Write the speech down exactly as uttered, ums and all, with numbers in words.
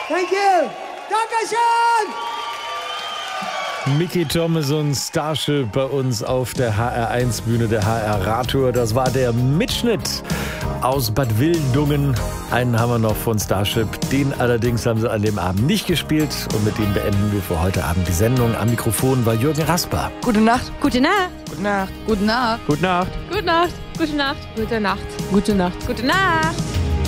Thank you. Dankeschön. Mickey Thomas und Starship bei uns auf der H R eins Bühne der H R Radtour. Das war der Mitschnitt aus Bad Wildungen. Einen haben wir noch von Starship. Den allerdings haben sie an dem Abend nicht gespielt. Und mit dem beenden wir für heute Abend die Sendung. Am Mikrofon war Jürgen Rasper. Gute Nacht. Gute Nacht. Gute Nacht. Gute Nacht. Gute Nacht. Gute Nacht. Gute Nacht. Gute Nacht. Gute Nacht. Gute Nacht.